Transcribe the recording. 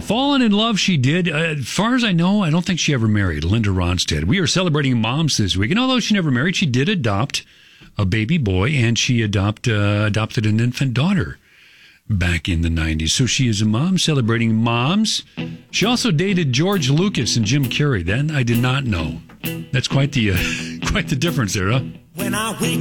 Fallen in love, she did. As far as I know, I don't think she ever married. Linda Ronstadt. We are celebrating moms this week. And although she never married, she did adopt a baby boy, and she adopted an infant daughter back in the 90s. So she is a mom, celebrating moms. She also dated George Lucas and Jim Carrey. That I did not know. That's quite the difference there, huh? When I wake